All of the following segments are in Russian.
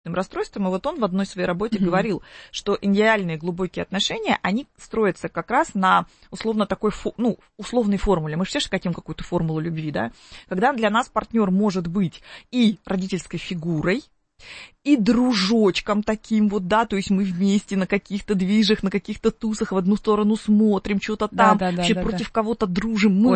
расстройством, и вот он в одной своей работе говорил, что идеальные глубокие отношения, они строятся как раз на условно такой, условной формуле. Мы же все хотим какую-то формулу любви, да? Когда для нас партнер может быть и родительской фигурой, и дружочком таким вот, да, то есть мы вместе на каких-то движах, на каких-то тусах в одну сторону смотрим, что-то там, вообще против кого-то дружим. Мы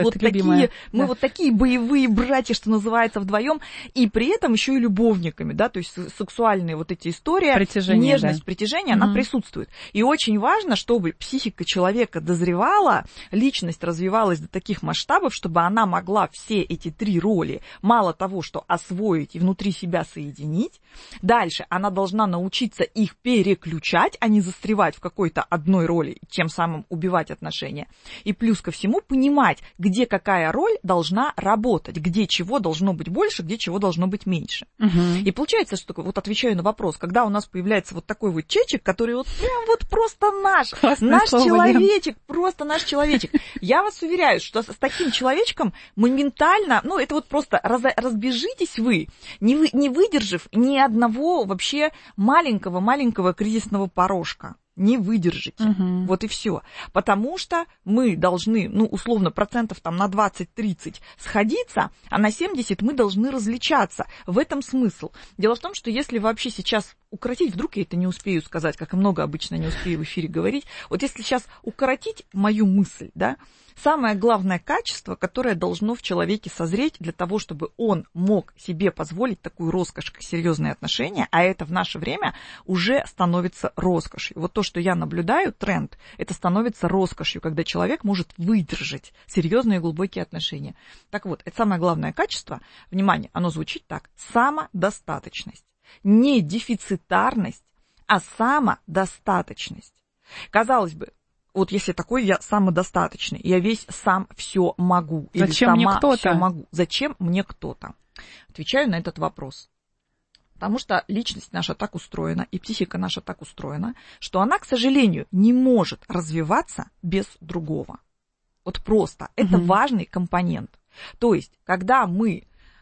вот такие боевые братья, что называется, вдвоем, и при этом еще и любовниками, да, то есть сексуальные вот эти истории, нежность, притяжение, она присутствует. И очень важно, чтобы психика человека дозревала, личность развивалась до таких масштабов, чтобы она могла все эти 3 роли, мало того, что освоить и внутри себя соединить. Дальше она должна научиться их переключать, а не застревать в какой-то одной роли, и тем самым убивать отношения. И плюс ко всему понимать, где какая роль должна работать, где чего должно быть больше, где чего должно быть меньше. И получается, что, вот отвечаю на вопрос, когда у нас появляется вот такой вот чечек, который вот прям вот просто наш человечек, просто наш человечек. Я вас уверяю, что с таким человечком моментально, это вот просто разбежитесь вы, не выдержав ни одного вообще маленького кризисного порожка. Не выдержите. Вот и все. Потому что мы должны, условно, процентов там на 20-30 сходиться, а на 70 мы должны различаться. В этом смысл. Дело в том, что если вообще сейчас укоротить, вдруг я это не успею сказать, как и много обычно не успею в эфире говорить, вот если сейчас укоротить мою мысль, да, самое главное качество, которое должно в человеке созреть для того, чтобы он мог себе позволить такую роскошь, как серьезные отношения, а это в наше время уже становится роскошью. Вот то, что я наблюдаю, тренд, это становится роскошью, когда человек может выдержать серьезные глубокие отношения. Так вот, это самое главное качество, внимание, оно звучит так, самодостаточность. Не дефицитарность, а самодостаточность. Казалось бы, вот если такой я самодостаточный, я весь сам все могу. Зачем мне кто-то? Могу. Зачем мне кто-то? Отвечаю на этот вопрос. Потому что личность наша так устроена, и психика наша так устроена, что она, к сожалению, не может развиваться без другого. Вот просто. Это важный компонент. То есть, когда мы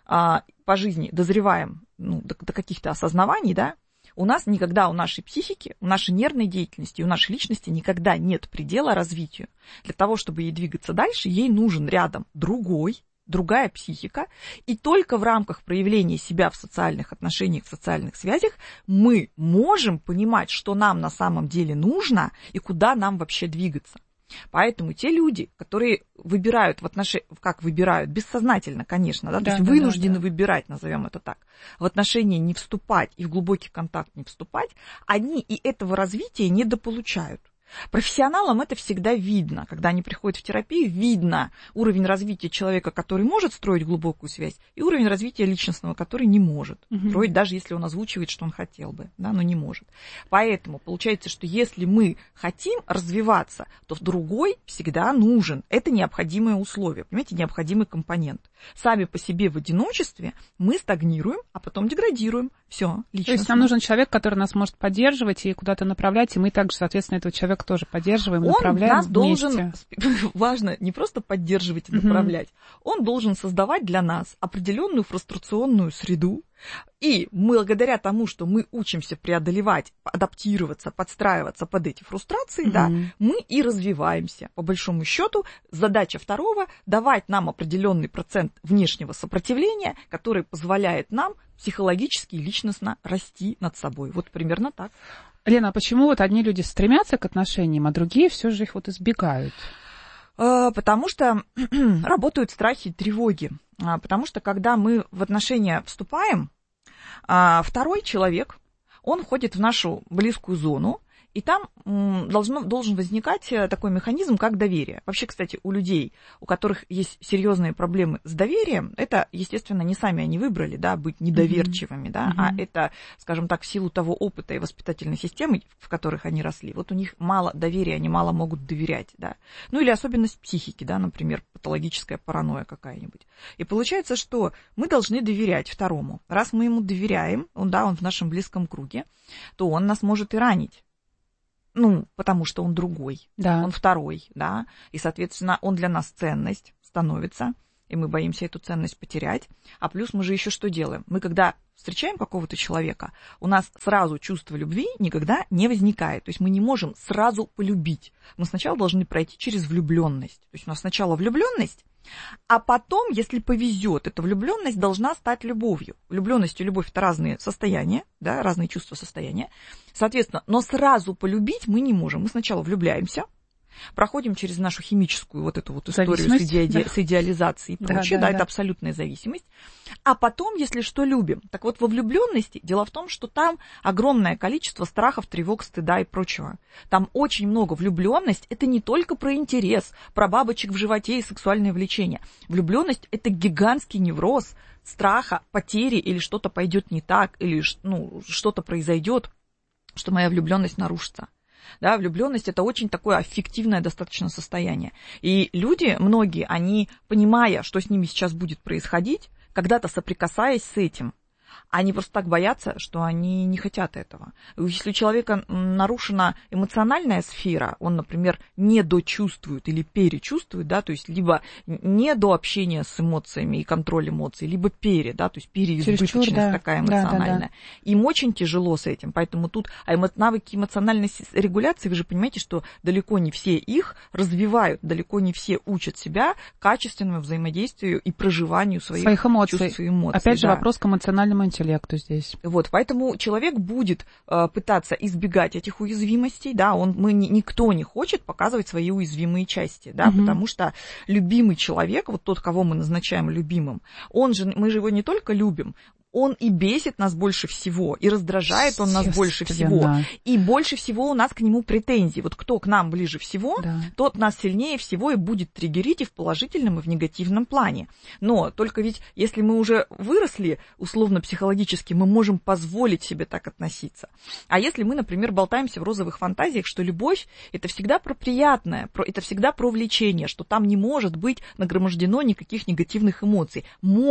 по жизни дозреваем до каких-то осознаваний, да, у нас никогда, у нашей психики, у нашей нервной деятельности, у нашей личности никогда нет предела развитию. Для того, чтобы ей двигаться дальше, ей нужен рядом другая психика, и только в рамках проявления себя в социальных отношениях, в социальных связях мы можем понимать, что нам на самом деле нужно и куда нам вообще двигаться. Поэтому те люди, которые выбирают выбирают, бессознательно, конечно, да, то есть вынуждены выбирать, назовем это так, в отношения не вступать и в глубокий контакт не вступать, они и этого развития недополучают. Профессионалам это всегда видно, когда они приходят в терапию, видно уровень развития человека, который может строить глубокую связь, и уровень развития личностного, который не может строить, даже если он озвучивает, что он хотел бы, да, но не может. Поэтому получается, что если мы хотим развиваться, то другой всегда нужен. Это необходимое условие, понимаете, необходимый компонент. Сами по себе в одиночестве мы стагнируем, а потом деградируем. Все, личностно. То есть нам нужен человек, который нас может поддерживать и куда-то направлять, и мы также, соответственно, этого человека тоже поддерживаем, направляем вместе. Он нас должен, важно, не просто поддерживать и направлять, он должен создавать для нас определенную фрустрационную среду, и благодаря тому, что мы учимся преодолевать, адаптироваться, подстраиваться под эти фрустрации, да, мы и развиваемся. По большому счету, задача второго – давать нам определенный процент внешнего сопротивления, который позволяет нам психологически и личностно расти над собой. Вот примерно так. Лена, а почему вот одни люди стремятся к отношениям, а другие все же их вот избегают? Потому что работают страхи и тревоги. Потому что когда мы в отношения вступаем, второй человек, он входит в нашу близкую зону, и там должен возникать такой механизм, как доверие. Вообще, кстати, у людей, у которых есть серьезные проблемы с доверием, это, естественно, не сами они выбрали, да, быть недоверчивыми, да, а это, скажем так, в силу того опыта и воспитательной системы, в которых они росли. Вот у них мало доверия, они мало могут доверять, да. Ну или особенность психики, да, например, патологическая паранойя какая-нибудь. И получается, что мы должны доверять второму. Раз мы ему доверяем, он в нашем близком круге, то он нас может и ранить. Потому что он другой, он второй, да, и, соответственно, он для нас ценность становится. и мы боимся эту ценность потерять. А плюс мы же еще что делаем? Мы когда встречаем какого-то человека, у нас сразу чувство любви никогда не возникает. То есть мы не можем сразу полюбить. Мы сначала должны пройти через влюбленность. То есть у нас сначала влюбленность, а потом, если повезет, эта влюбленность должна стать любовью. Влюбленность и любовь — это разные состояния, да, разные чувства, состояния. Соответственно, но сразу полюбить мы не можем. Мы сначала влюбляемся, проходим через нашу химическую вот эту вот историю с идеализацией и прочее, да, это абсолютная зависимость. А потом, если что, любим. Так вот, во влюбленности дело в том, что там огромное количество страхов, тревог, стыда и прочего. Там очень много. Влюбленность — это не только про интерес, про бабочек в животе и сексуальное влечение. Влюбленность — это гигантский невроз страха, потери, или что-то пойдет не так, или что-то произойдет, что моя влюбленность нарушится. Да, влюбленность — это очень такое аффективное достаточно состояние. И люди, многие, они, понимая, что с ними сейчас будет происходить, когда-то соприкасаясь с этим, они просто так боятся, что они не хотят этого. Если у человека нарушена эмоциональная сфера, он, например, недочувствует или перечувствует, да, то есть либо недообщение с эмоциями и контроль эмоций, либо да, то есть переизбыточность такая эмоциональная. Им очень тяжело с этим, поэтому тут навыки эмоциональной регуляции, вы же понимаете, что далеко не все их развивают, далеко не все учат себя качественному взаимодействию и проживанию своих эмоций. Чувств и эмоций. Опять же, вопрос к эмоциональному интеллекту здесь. Вот, поэтому человек будет пытаться избегать этих уязвимостей, да, никто не хочет показывать свои уязвимые части, да, потому что любимый человек, вот тот, кого мы назначаем любимым, мы же его не только любим, он и бесит нас больше всего, и раздражает он нас больше всего, и больше всего у нас к нему претензий. Вот кто к нам ближе всего, тот нас сильнее всего и будет триггерить и в положительном, и в негативном плане. Но только ведь, если мы уже выросли условно-психологически, мы можем позволить себе так относиться. А если мы, например, болтаемся в розовых фантазиях, что любовь — это всегда про приятное, это всегда про влечение, что там не может быть нагромождено никаких негативных эмоций.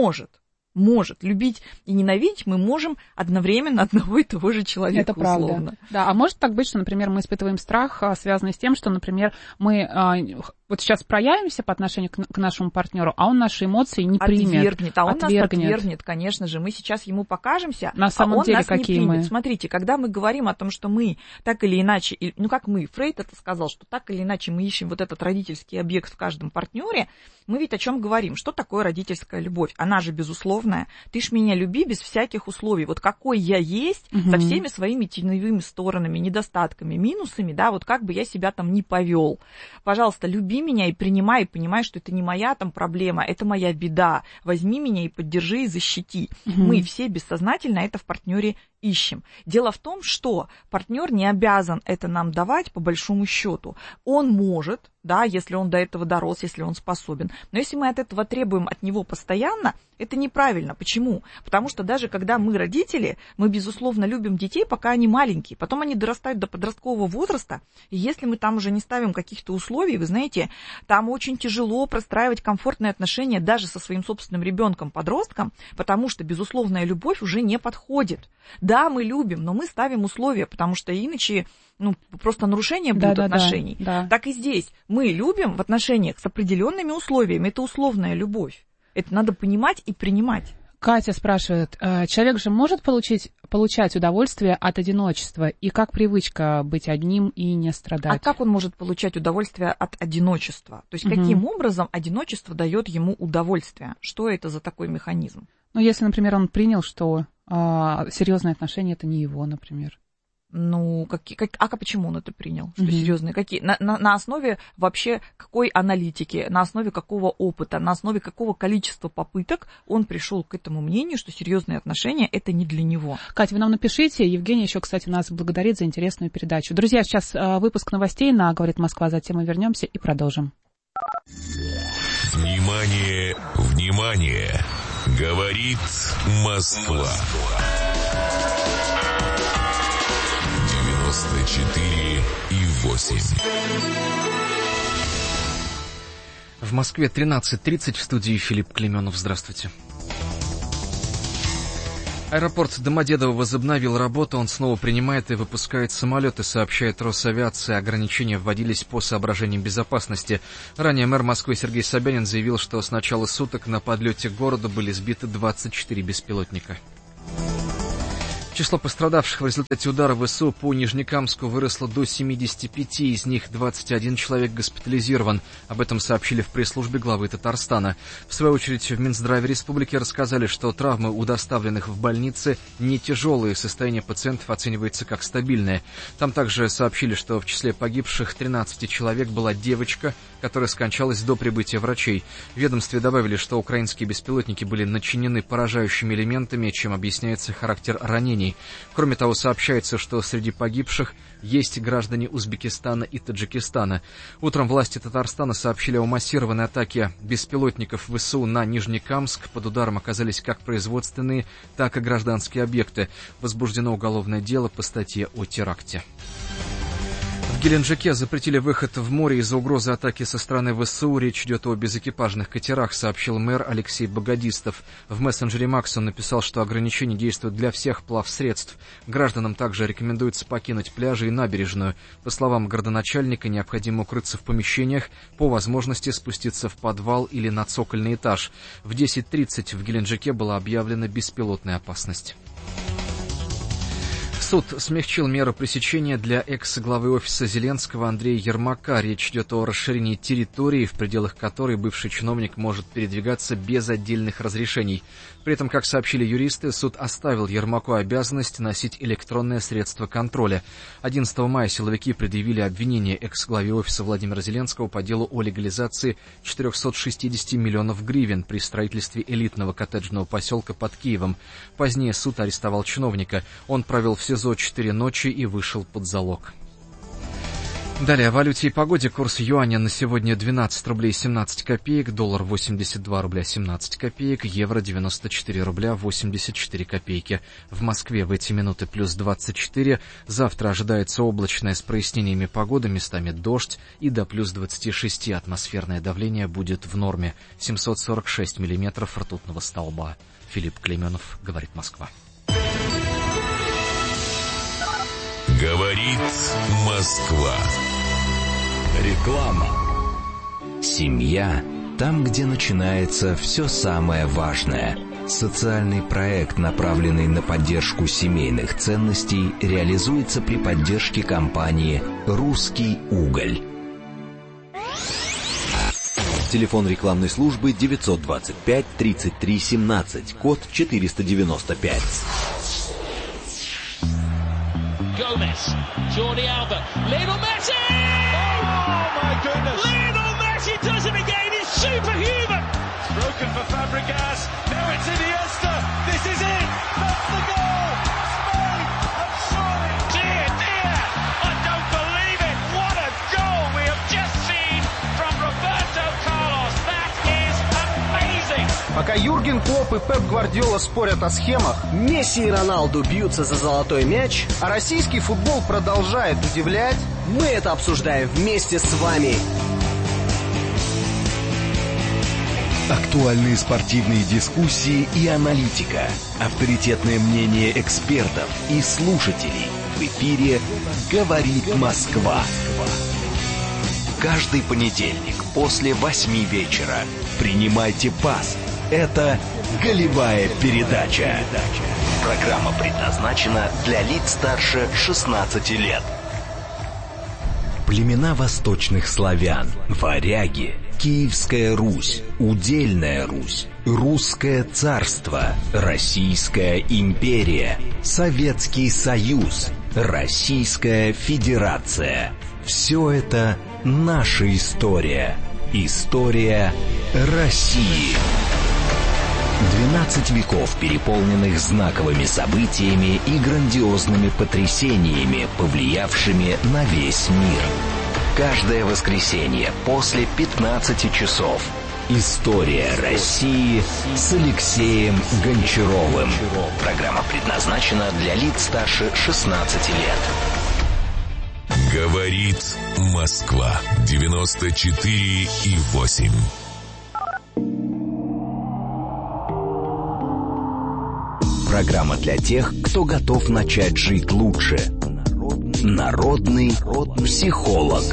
Может. Любить и ненавидеть мы можем одновременно одного и того же человека, это правда. Условно. Да, а может так быть, что, например, мы испытываем страх, связанный с тем, что, например, мы вот сейчас проявимся по отношению к нашему партнеру, а он наши эмоции не примет. Он нас отвергнет, конечно же. Мы сейчас ему покажемся, на самом он деле, нас какие не примет. мы. Смотрите, когда мы говорим о том, что мы так или иначе, Фрейд это сказал, что так или иначе мы ищем вот этот родительский объект в каждом партнере, мы ведь о чем говорим? Что такое родительская любовь? Она же безусловная. Ты ж меня люби без всяких условий. Вот какой я есть, со всеми своими теневыми сторонами, недостатками, минусами, да, вот как бы я себя там ни повел. Пожалуйста, люби меня и принимай, и понимай, что это не моя там проблема, это моя беда. Возьми меня и поддержи, и защити. Мы все бессознательно это в партнере ищем. Дело в том, что партнер не обязан это нам давать по большому счету. Он может, да, если он до этого дорос, если он способен. Но если мы от этого требуем от него постоянно, это неправильно. Почему? Потому что даже когда мы родители, мы, безусловно, любим детей, пока они маленькие. Потом они дорастают до подросткового возраста, и если мы там уже не ставим каких-то условий, вы знаете, там очень тяжело простраивать комфортные отношения даже со своим собственным ребенком-подростком, потому что безусловная любовь уже не подходит. Да, мы любим, но мы ставим условия, потому что иначе просто нарушение будет отношений. Да. Так и здесь. Мы любим в отношениях с определенными условиями. Это условная любовь. Это надо понимать и принимать. Катя спрашивает, человек же может получать удовольствие от одиночества? И как привычка быть одним и не страдать? А как он может получать удовольствие от одиночества? То есть каким образом одиночество дает ему удовольствие? Что это за такой механизм? Если, например, он принял, что серьезные отношения — это не его, например. Почему он это принял? Что серьезные? На основе вообще какой аналитики, на основе какого опыта, на основе какого количества попыток он пришел к этому мнению, что серьезные отношения — это не для него? Катя, вы нам напишите. Евгений еще, кстати, нас благодарит за интересную передачу. Друзья, сейчас выпуск новостей на «Говорит Москва», затем мы вернемся и продолжим. Внимание, внимание! Говорит Москва. 94,8. В Москве 13:30, в студии Филипп Клейменов. Здравствуйте. Аэропорт Домодедово возобновил работу, он снова принимает и выпускает самолеты, сообщает Росавиация. Ограничения вводились по соображениям безопасности. Ранее мэр Москвы Сергей Собянин заявил, что с начала суток на подлете к городу были сбиты 24 беспилотника. Число пострадавших в результате удара ВСУ по Нижнекамску выросло до 75, из них 21 человек госпитализирован. Об этом сообщили в пресс-службе главы Татарстана. В свою очередь в Минздраве республики рассказали, что травмы у доставленных в больницы не тяжелые, состояние пациентов оценивается как стабильное. Там также сообщили, что в числе погибших 13 человек была девочка, которая скончалась до прибытия врачей. В ведомстве добавили, что украинские беспилотники были начинены поражающими элементами, чем объясняется характер ранений. Кроме того, сообщается, что среди погибших есть граждане Узбекистана и Таджикистана. Утром власти Татарстана сообщили о массированной атаке беспилотников ВСУ на Нижнекамск. Под ударом оказались как производственные, так и гражданские объекты. Возбуждено уголовное дело по статье о теракте. В Геленджике запретили выход в море из-за угрозы атаки со стороны ВСУ. Речь идет о безэкипажных катерах, сообщил мэр Алексей Богодистов. В мессенджере Макс он написал, что ограничения действуют для всех плавсредств. Гражданам также рекомендуется покинуть пляжи и набережную. По словам градоначальника, необходимо укрыться в помещениях, по возможности спуститься в подвал или на цокольный этаж. В 10:30 в Геленджике была объявлена беспилотная опасность. Суд смягчил меры пресечения для экс-главы офиса Зеленского Андрея Ермака. Речь идет о расширении территории, в пределах которой бывший чиновник может передвигаться без отдельных разрешений. При этом, как сообщили юристы, суд оставил Ермаку обязанность носить электронное средство контроля. 11 мая силовики предъявили обвинение экс-главе офиса Владимира Зеленского по делу о легализации 460 миллионов гривен при строительстве элитного коттеджного поселка под Киевом. Позднее суд арестовал чиновника. Он провел в СИЗО 4 ночи и вышел под залог. Далее о валюте и погоде. Курс юаня на сегодня 12 рублей 17 копеек, доллар 82 рубля 17 копеек, евро 94 рубля 84 копейки. В Москве в эти минуты плюс 24. Завтра ожидается облачная с прояснениями погоды, местами дождь, и до плюс 26 атмосферное давление будет в норме. 746 миллиметров ртутного столба. Филипп Клейменов, говорит Москва. Говорит Москва. Реклама. Семья там, где начинается все самое важное. Социальный проект, направленный на поддержку семейных ценностей, реализуется при поддержке компании «Русский уголь». Телефон рекламной службы 925 33 17, код 495. Gomez, Jordi Alba, Lionel Messi! Oh my goodness! Lionel Messi does it again, it's superhuman! It's broken for Fabregas, now it's Iniesta, this is it! That's the goal! Spain have surely! Dear, dear, I don't believe it! What a goal we have just seen from Roberto Carlos! That is amazing! Пока Юрген Клопп и Пеп Гвардиола спорят о схемах, Месси и Роналду бьются за золотой мяч, а российский футбол продолжает удивлять, мы это обсуждаем вместе с вами. Актуальные спортивные дискуссии и аналитика, авторитетное мнение экспертов и слушателей. В эфире «Говорит Москва». Каждый понедельник после 8 вечера принимайте пас. Это «Голевая передача». Программа предназначена для лиц старше 16 лет. Племена восточных славян, варяги, Киевская Русь, Удельная Русь, Русское царство, Российская империя, Советский Союз, Российская Федерация. Все это наша история. История России. 12 веков, переполненных знаковыми событиями и грандиозными потрясениями, повлиявшими на весь мир. Каждое воскресенье после 15 часов. История России с Алексеем Гончаровым. Программа предназначена для лиц старше 16 лет. Говорит Москва. 94,8. Программа для тех, кто готов начать жить лучше. Народный психолог.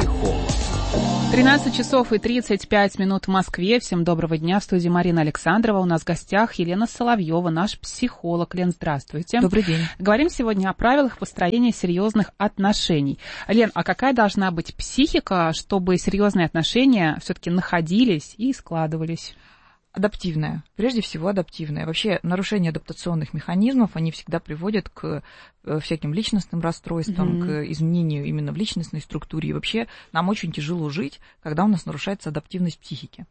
13 часов и 35 минут в Москве. Всем доброго дня. В студии Марина Александрова. У нас в гостях Елена Соловьева, наш психолог. Лен, здравствуйте. Добрый день. Говорим сегодня о правилах построения серьезных отношений. Лен, а какая должна быть психика, чтобы серьезные отношения все-таки находились и складывались? Адаптивная. Прежде всего адаптивная. Вообще нарушение адаптационных механизмов, они всегда приводят к всяким личностным расстройствам, к изменению именно в личностной структуре. И вообще нам очень тяжело жить, когда у нас нарушается адаптивность психики.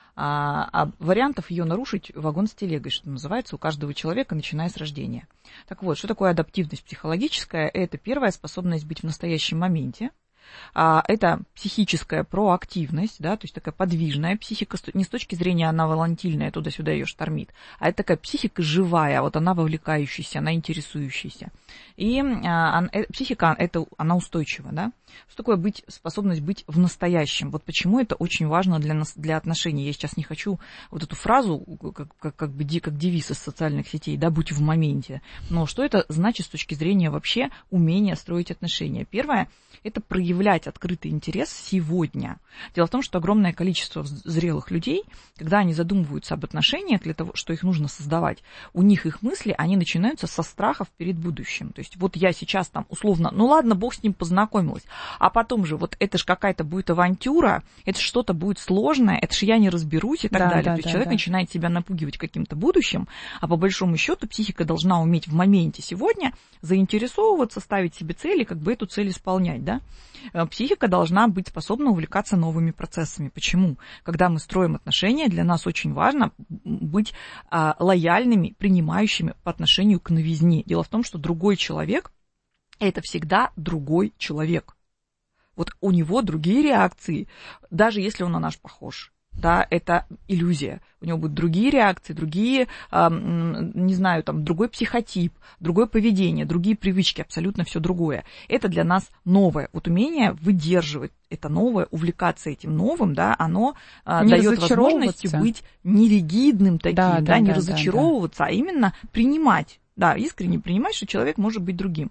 А вариантов ее нарушить вагон с телегой, что называется, у каждого человека, начиная с рождения. Так вот, что такое адаптивность психологическая? Это первая способность быть в настоящем моменте. Это психическая проактивность, да, то есть такая подвижная психика, не с точки зрения она волатильная, туда-сюда ее штормит, а это такая психика живая, вот она вовлекающаяся, она интересующаяся. И психика, она устойчива, да. Что такое способность быть в настоящем? Вот почему это очень важно для отношений. Я сейчас не хочу вот эту фразу, как девиз из социальных сетей, да, будь в моменте. Но что это значит с точки зрения вообще умения строить отношения? Первое, это проявлять открытый интерес сегодня. Дело в том, что огромное количество зрелых людей, когда они задумываются об отношениях, для того, что их нужно создавать, у них их мысли, они начинаются со страхов перед будущим. То есть вот я сейчас там условно, ну ладно, бог с ним познакомилась, а потом же вот это же какая-то будет авантюра, это что-то будет сложное, это же я не разберусь и так далее. То есть человек начинает себя напугивать каким-то будущим, а по большому счету психика должна уметь в моменте сегодня заинтересовываться, ставить себе цели, как бы эту цель исполнять, да. Психика должна быть способна увлекаться новыми процессами. Почему? Когда мы строим отношения, для нас очень важно быть лояльными, принимающими по отношению к новизне. Дело в том, что другой человек – это всегда другой человек. Вот у него другие реакции, даже если он на наш похож. Да, это иллюзия. У него будут другие реакции, другие, не знаю, там, другой психотип, другое поведение, другие привычки, абсолютно все другое. Это для нас новое. Вот умение выдерживать это новое, увлекаться этим новым, да, оно дает возможность быть неригидным таким, не разочаровываться, а именно принимать, да, искренне принимать, что человек может быть другим.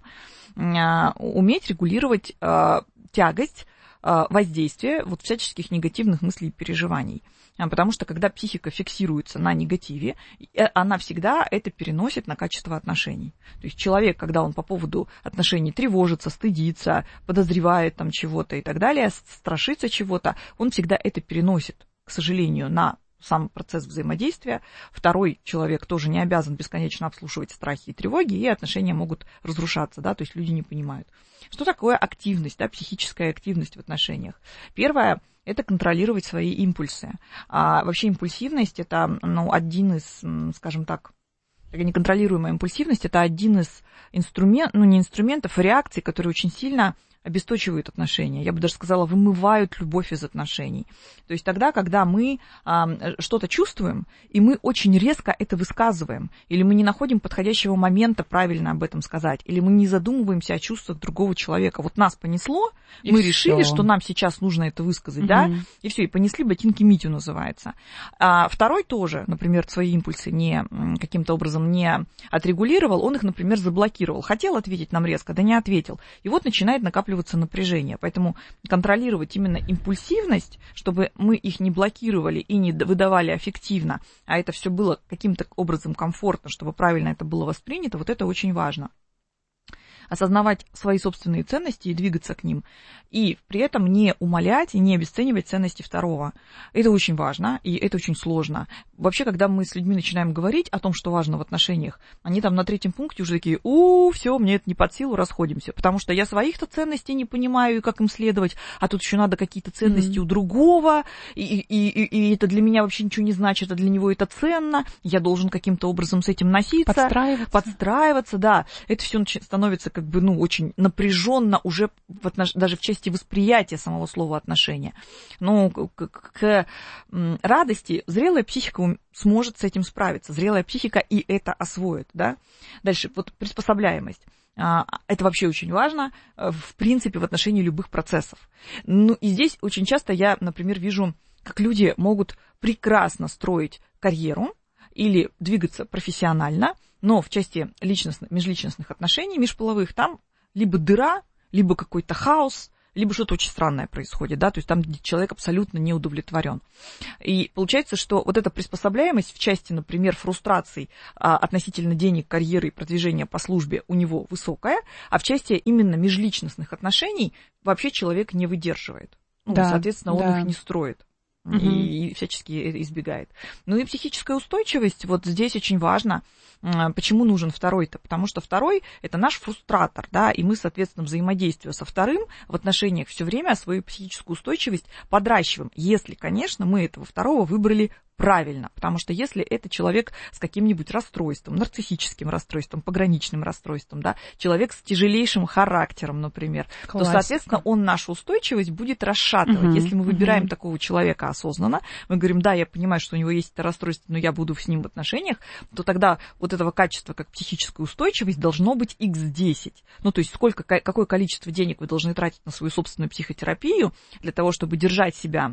Уметь регулировать тягость, воздействие вот всяческих негативных мыслей и переживаний. Потому что когда психика фиксируется на негативе, она всегда это переносит на качество отношений. То есть человек, когда он по поводу отношений тревожится, стыдится, подозревает там чего-то и так далее, страшится чего-то, он всегда это переносит, к сожалению, на сам процесс взаимодействия. Второй человек тоже не обязан бесконечно обслуживать страхи и тревоги, и отношения могут разрушаться, да, то есть люди не понимают. Что такое активность, да, психическая активность в отношениях? Первое – это контролировать свои импульсы. Вообще импульсивность – это один из, скажем так, неконтролируемая импульсивность – это один из инструментов, реакций, которые очень сильно обесточивают отношения, я бы даже сказала, вымывают любовь из отношений. То есть тогда, когда мы что-то чувствуем, и мы очень резко это высказываем, или мы не находим подходящего момента правильно об этом сказать, или мы не задумываемся о чувствах другого человека. Вот нас понесло, и мы решили, что нам сейчас нужно это высказать, да, и все, и понесли ботинки Митю называется. Второй тоже, например, свои импульсы каким-то образом не отрегулировал, он их, например, заблокировал. Хотел ответить нам резко, да не ответил. И вот начинает накапливаться напряжение. Поэтому контролировать именно импульсивность, чтобы мы их не блокировали и не выдавали аффективно, а это все было каким-то образом комфортно, чтобы правильно это было воспринято, вот это очень важно. Осознавать свои собственные ценности и двигаться к ним. И при этом не умалять и не обесценивать ценности второго. Это очень важно, и это очень сложно. Вообще, когда мы с людьми начинаем говорить о том, что важно в отношениях, они там на третьем пункте уже такие: все, мне это не под силу, расходимся. Потому что я своих-то ценностей не понимаю, и как им следовать, а тут еще надо какие-то ценности у другого, и это для меня вообще ничего не значит, а для него это ценно, я должен каким-то образом с этим носиться. Подстраиваться, да. Это все становится как бы, очень напряженно уже даже в части восприятия самого слова отношения. Но к радости зрелая психика сможет с этим справиться. Зрелая психика и это освоит, да. Дальше, вот приспособляемость. Это вообще очень важно, в принципе, в отношении любых процессов. И здесь очень часто я, например, вижу, как люди могут прекрасно строить карьеру или двигаться профессионально, но в части межличностных отношений, межполовых, там либо дыра, либо какой-то хаос, либо что-то очень странное происходит, да, то есть там человек абсолютно не удовлетворен. И получается, что вот эта приспособляемость в части, например, фрустраций относительно денег, карьеры и продвижения по службе у него высокая, а в части именно межличностных отношений вообще человек не выдерживает. Ну, да, соответственно, он их не строит. И всячески избегает. Ну и психическая устойчивость, вот здесь очень важно. Почему нужен второй-то? Потому что второй – это наш фрустратор, да, и мы, соответственно, взаимодействуя со вторым в отношениях все время свою психическую устойчивость подращиваем, если, конечно, мы этого второго выбрали правильно, потому что если это человек с каким-нибудь расстройством, нарциссическим расстройством, пограничным расстройством, да, человек с тяжелейшим характером, например, то, соответственно, он нашу устойчивость будет расшатывать. Если мы выбираем такого человека осознанно, мы говорим, да, я понимаю, что у него есть это расстройство, но я буду с ним в отношениях, то тогда вот этого качества, как психическая устойчивость, должно быть x10. Ну, то есть какое количество денег вы должны тратить на свою собственную психотерапию для того, чтобы держать себя,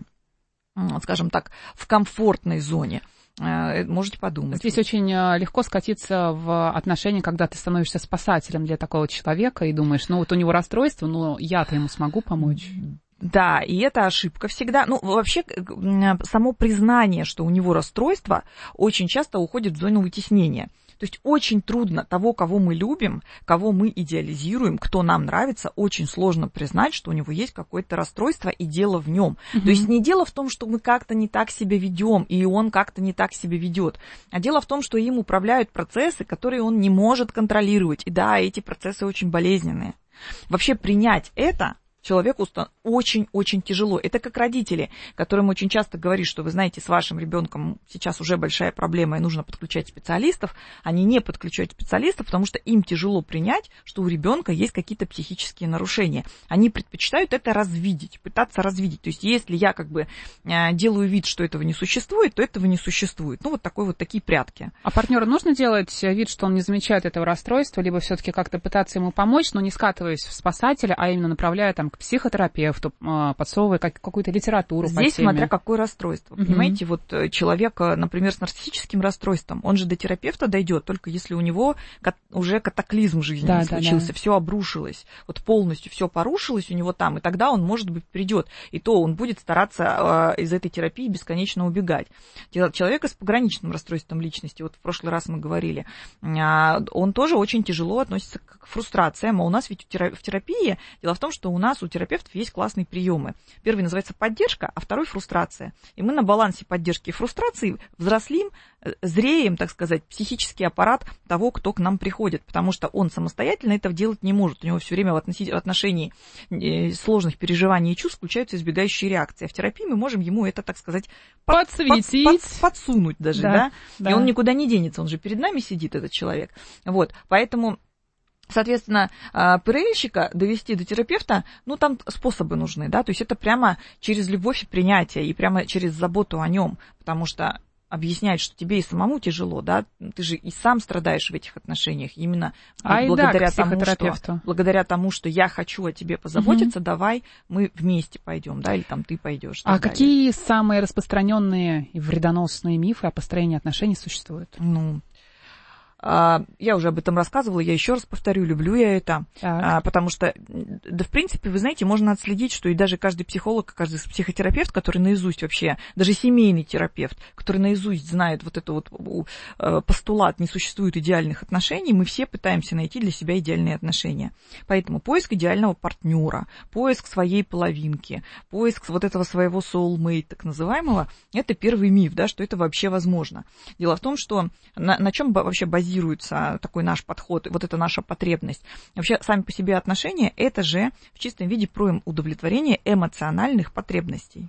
скажем так, в комфортной зоне. Можете подумать. Здесь очень легко скатиться в отношения, когда ты становишься спасателем для такого человека и думаешь, ну вот у него расстройство, но я-то ему смогу помочь. Да, и это ошибка всегда. Ну, вообще, само признание, что у него расстройство, очень часто уходит в зону вытеснения. То есть очень трудно того, кого мы любим, кого мы идеализируем, кто нам нравится, очень сложно признать, что у него есть какое-то расстройство и дело в нем. То есть не дело в том, что мы как-то не так себя ведем, и он как-то не так себя ведет, а дело в том, что им управляют процессы, которые он не может контролировать. И да, эти процессы очень болезненные. Вообще принять это человеку очень-очень тяжело. Это как родители, которым очень часто говорят, что вы знаете, с вашим ребенком сейчас уже большая проблема, и нужно подключать специалистов. Они не подключают специалистов, потому что им тяжело принять, что у ребенка есть какие-то психические нарушения. Они предпочитают это развидеть, пытаться развидеть. То есть если я как бы делаю вид, что этого не существует, то этого не существует. Ну, вот такие прятки. А партнеру нужно делать вид, что он не замечает этого расстройства, либо все-таки как-то пытаться ему помочь, но не скатываясь в спасателя, а именно направляя там к психотерапевту, подсовывая какую-то литературу по теме. Здесь смотря какое расстройство. Понимаете, вот человек, например, с нарциссическим расстройством, он же до терапевта дойдет, только если у него уже катаклизм жизни случился, все обрушилось, вот полностью все порушилось у него там, и тогда он, может быть, придет, и то он будет стараться из этой терапии бесконечно убегать. Человека с пограничным расстройством личности, вот в прошлый раз мы говорили, он тоже очень тяжело относится к фрустрациям, а у нас ведь в терапии, дело в том, что у нас у терапевтов есть классные приемы. Первый называется поддержка, а второй фрустрация. И мы на балансе поддержки и фрустрации взрослим, зреем, так сказать, психический аппарат того, кто к нам приходит, потому что он самостоятельно этого делать не может. У него все время в отношении сложных переживаний и чувств включаются избегающие реакции. А в терапии мы можем ему это, так сказать, подсунуть даже, да? И он никуда не денется, он же перед нами сидит, этот человек. Вот, поэтому... Соответственно, ПРЛьщика довести до терапевта, ну, там способы нужны, да, то есть это прямо через любовь и принятие, и прямо через заботу о нем, потому что объяснять, что тебе и самому тяжело, да, ты же и сам страдаешь в этих отношениях, именно благодаря тому, что я хочу о тебе позаботиться, давай мы вместе пойдем, да, или там ты пойдешь. А какие самые распространенные и вредоносные мифы о построении отношений существуют? Ну, я уже об этом рассказывала, я еще раз повторю, люблю я это, потому что, да, в принципе, вы знаете, можно отследить, что и даже каждый психолог, каждый психотерапевт, который наизусть вообще, даже семейный терапевт, который наизусть знает вот это вот постулат «не существует идеальных отношений», мы все пытаемся найти для себя идеальные отношения. Поэтому поиск идеального партнера, поиск своей половинки, поиск вот этого своего soulmate, так называемого, это первый миф, да, что это вообще возможно. Дело в том, что на чем вообще базируется такой наш подход, вот это наша потребность. Вообще, сами по себе отношения, это же в чистом виде про удовлетворение эмоциональных потребностей.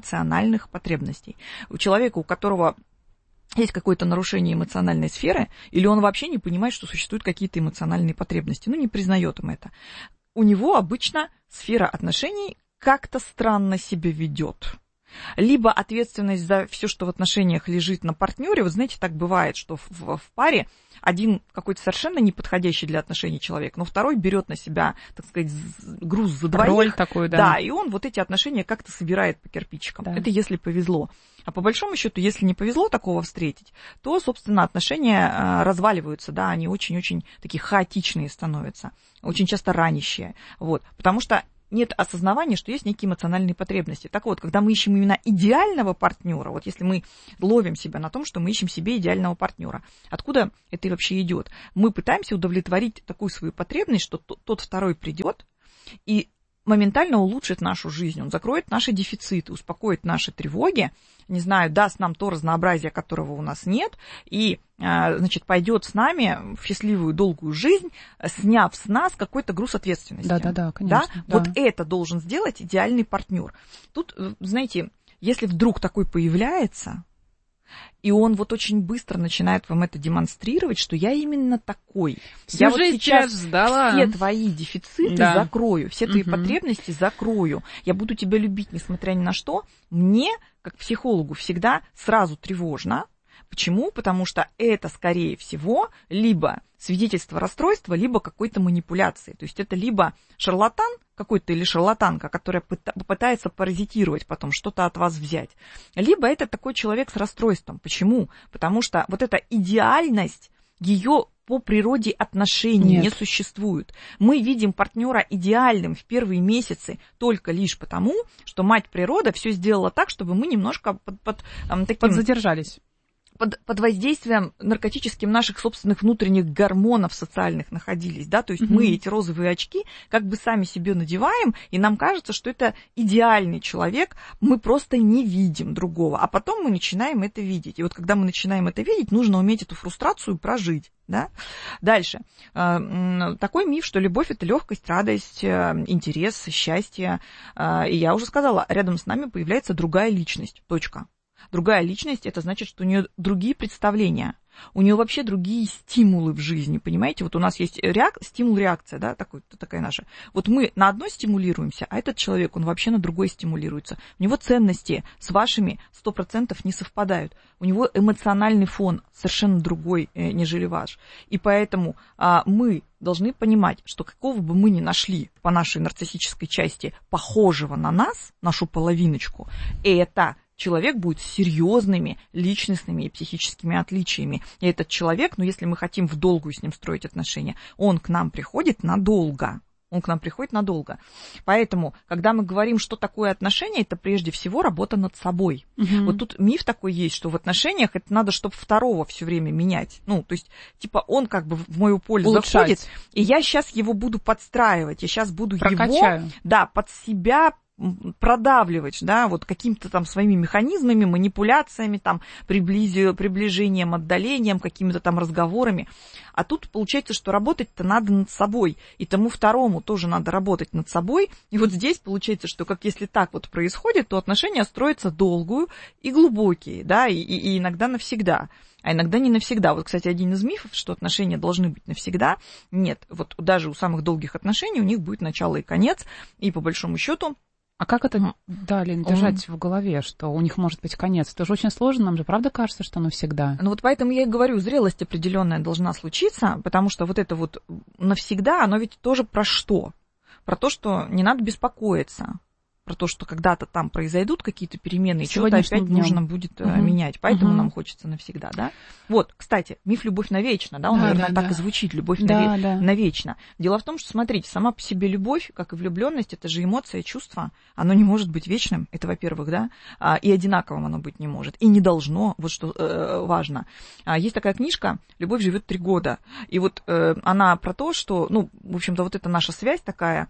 У человека, у которого есть какое-то нарушение эмоциональной сферы, или он вообще не понимает, что существуют какие-то эмоциональные потребности, ну, не признает им это, у него обычно сфера отношений как-то странно себя ведет. либо ответственность за все, что в отношениях лежит на партнере. Вот знаете, так бывает, что в паре один какой-то совершенно неподходящий для отношений человек, но второй берет на себя, так сказать, груз за двоих. Роль такую, да. Да, и он вот эти отношения как-то собирает по кирпичикам. Да. Это если повезло. А по большому счету, если не повезло такого встретить, то, собственно, отношения разваливаются, да, они очень-очень такие хаотичные становятся, очень часто ранящие, вот, потому что нет осознавания, что есть некие эмоциональные потребности. Так вот, когда мы ищем именно идеального партнера, вот если мы ловим себя на том, что мы ищем себе идеального партнера, откуда это вообще идет? Мы пытаемся удовлетворить такую свою потребность, что тот второй придет и моментально улучшит нашу жизнь, он закроет наши дефициты, успокоит наши тревоги, не знаю, даст нам то разнообразие, которого у нас нет, и, значит, пойдет с нами в счастливую долгую жизнь, сняв с нас какой-то груз ответственности. Да, конечно. Да? Да. Вот это должен сделать идеальный партнер. Тут, знаете, если вдруг такой появляется, и он вот очень быстро начинает вам это демонстрировать, что я именно такой. Я вот сейчас все твои дефициты закрою, все твои потребности закрою. Я буду тебя любить, несмотря ни на что. Мне, как психологу, всегда сразу тревожно. Почему? Потому что это, скорее всего, либо свидетельство расстройства, либо какой-то манипуляции. То есть это либо шарлатан какой-то или шарлатанка, которая попытается паразитировать потом, что-то от вас взять. Либо это такой человек с расстройством. Почему? Потому что вот эта идеальность, ее по природе отношений не существует. Мы видим партнера идеальным в первые месяцы только лишь потому, что мать природа все сделала так, чтобы мы немножко подзадержались. Под воздействием наркотическим наших собственных внутренних гормонов социальных находились, да, то есть мы эти розовые очки как бы сами себе надеваем, и нам кажется, что это идеальный человек, мы просто не видим другого, а потом мы начинаем это видеть. И вот когда мы начинаем это видеть, нужно уметь эту фрустрацию прожить. Да? Дальше. Такой миф, что любовь – это легкость, радость, интерес, счастье. И я уже сказала, рядом с нами появляется другая личность. Точка. Другая личность – это значит, что у нее другие представления, у нее вообще другие стимулы в жизни, понимаете? Вот у нас есть стимул-реакция, да, такая наша. Вот мы на одной стимулируемся, а этот человек, он вообще на другой стимулируется. У него ценности с вашими 100% не совпадают. У него эмоциональный фон совершенно другой, нежели ваш. И поэтому мы должны понимать, что какого бы мы ни нашли по нашей нарциссической части похожего на нас, нашу половиночку, это человек будет с серьезными личностными и психическими отличиями. И этот человек, если мы хотим в долгую с ним строить отношения, он к нам приходит надолго. Поэтому, когда мы говорим, что такое отношения, это прежде всего работа над собой. Вот тут миф такой есть, что в отношениях это надо, чтобы второго все время менять. То есть, он как бы в мою пользу заходит, и я сейчас его буду подстраивать, я сейчас буду прокачаю. Его под себя продавливать, да, вот какими-то там своими механизмами, манипуляциями, там, приближением, отдалением, какими-то там разговорами. А тут получается, что работать-то надо над собой, и тому второму тоже надо работать над собой. И вот здесь получается, что как если так вот происходит, то отношения строятся долгую и глубокие, да, и иногда навсегда. А иногда не навсегда. Вот, кстати, один из мифов, что отношения должны быть навсегда. Нет, вот даже у самых долгих отношений у них будет начало и конец, и по большому счету. А как это, Лен, держать в голове, что у них может быть конец? Это же очень сложно, нам же правда кажется, что навсегда. Вот поэтому я и говорю, зрелость определенная должна случиться, потому что вот это вот навсегда, оно ведь тоже про что? Про то, что не надо беспокоиться. Про то, что когда-то там произойдут какие-то перемены, и что-то опять нужно будет менять. Поэтому нам хочется навсегда, да? Вот, кстати, миф «любовь навечно», да, он, наверное, так и звучит, «любовь навечно». Дело в том, что, смотрите, сама по себе любовь, как и влюбленность, это же эмоция, чувство, оно не может быть вечным, это, во-первых, да, и одинаковым оно быть не может, и не должно, вот что важно. Есть такая книжка «Любовь живет 3 года», и вот она про то, что, в общем-то, вот эта наша связь такая,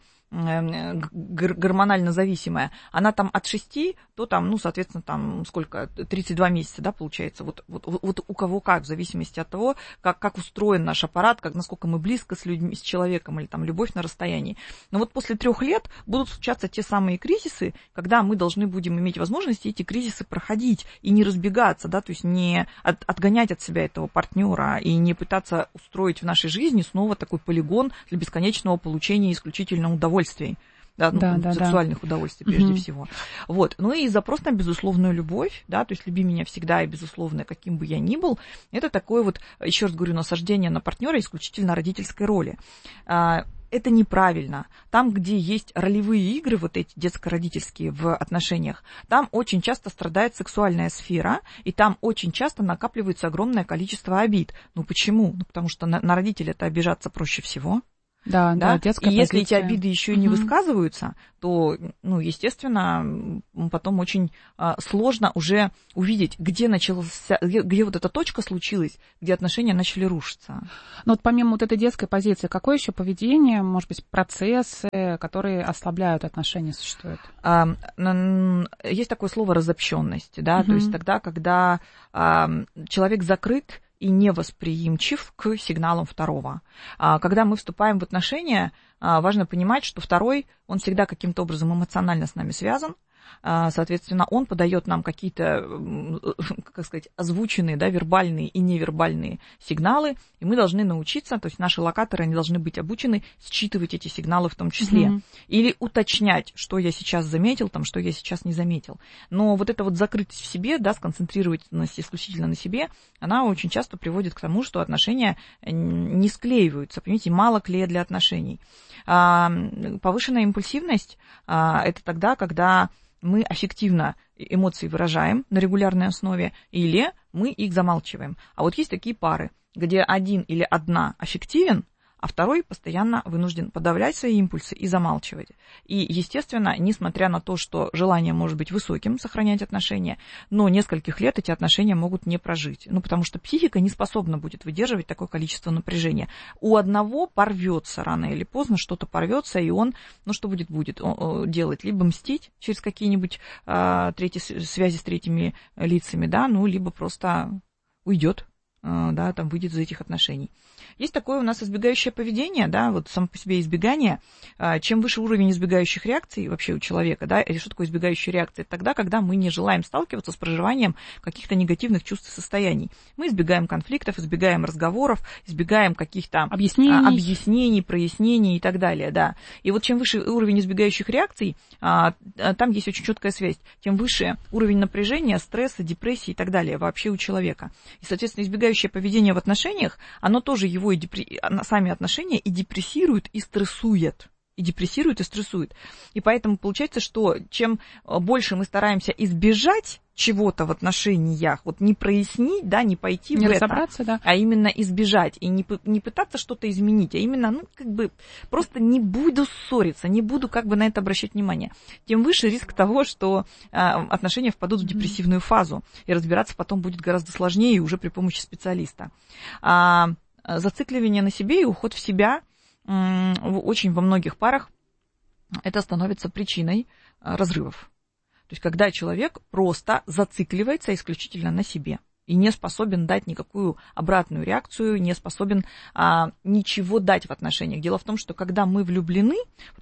гормонально зависимая, она там от 6 до там, соответственно, там сколько, 32 месяца, да, получается, вот у кого как, в зависимости от того, как устроен наш аппарат, насколько мы близко с людьми, с человеком, или там любовь на расстоянии. Но вот после 3 лет будут случаться те самые кризисы, когда мы должны будем иметь возможность эти кризисы проходить и не разбегаться, да, то есть не отгонять от себя этого партнера и не пытаться устроить в нашей жизни снова такой полигон для бесконечного получения исключительно удовольствий. да, сексуальных удовольствий прежде всего. Вот. Ну и запрос на безусловную любовь, да, то есть люби меня всегда и безусловно, каким бы я ни был, это такое вот, еще раз говорю, насаждение на партнера исключительно родительской роли. Это неправильно. Там, где есть ролевые игры, вот эти детско-родительские в отношениях, там очень часто страдает сексуальная сфера, и там очень часто накапливается огромное количество обид. Ну почему? Ну потому что на родителя-то обижаться проще всего. Да, детская и если эти обиды еще и не высказываются, то, ну, естественно, потом очень сложно уже увидеть, где начался, где вот эта точка случилась, где отношения начали рушиться. Но вот помимо вот этой детской позиции, какое еще поведение, может быть, процессы, которые ослабляют отношения, существуют? Есть такое слово разобщенность, да, то есть тогда, когда человек закрыт и невосприимчив к сигналам второго. Когда мы вступаем в отношения, важно понимать, что второй, он всегда каким-то образом эмоционально с нами связан. Соответственно, он подает нам какие-то, как сказать, озвученные, да, вербальные и невербальные сигналы, и мы должны научиться, то есть наши локаторы, они должны быть обучены считывать эти сигналы в том числе. Или уточнять, что я сейчас заметил, там, что я сейчас не заметил. Но вот эта вот закрытость в себе, да, сконцентрированность исключительно на себе, она очень часто приводит к тому, что отношения не склеиваются, понимаете, мало клея для отношений. Повышенная импульсивность – это тогда, когда мы аффективно эмоции выражаем на регулярной основе, или мы их замалчиваем. А вот есть такие пары, где один или одна аффективен, а второй постоянно вынужден подавлять свои импульсы и замалчивать. И, естественно, несмотря на то, что желание может быть высоким, сохранять отношения, но нескольких лет эти отношения могут не прожить. Ну, потому что психика не способна будет выдерживать такое количество напряжения. У одного порвется рано или поздно, что-то порвется, и он, ну, что будет делать? Либо мстить через какие-нибудь связи с третьими лицами, да, ну, либо просто уйдет. Да, там выйдет из этих отношений. Есть такое у нас избегающее поведение, да, вот само по себе избегание. Чем выше уровень избегающих реакций вообще у человека, да, или что такое избегающая реакция? Это тогда, когда мы не желаем сталкиваться с проживанием каких-то негативных чувств и состояний. Мы избегаем конфликтов, избегаем разговоров, избегаем каких-то объяснений, прояснений и так далее, да. И вот чем выше уровень избегающих реакций, там есть очень четкая связь, тем выше уровень напряжения, стресса, депрессии и так далее вообще у человека. И, соответственно, избегающее поведение в отношениях, оно тоже его сами отношения и депрессирует, и стрессует. И поэтому получается, что чем больше мы стараемся избежать чего-то в отношениях, вот не прояснить, да, не пойти не в разобраться, это, да. А именно избежать, и не пытаться что-то изменить, а именно, ну, как бы, просто не буду ссориться, не буду как бы на это обращать внимание, тем выше риск того, что отношения впадут в депрессивную фазу, и разбираться потом будет гораздо сложнее уже при помощи специалиста. Зацикливание на себе и уход в себя очень во многих парах это становится причиной разрывов. То есть когда человек просто зацикливается исключительно на себе и не способен дать никакую обратную реакцию, не способен ничего дать в отношениях. Дело в том, что когда мы влюблены,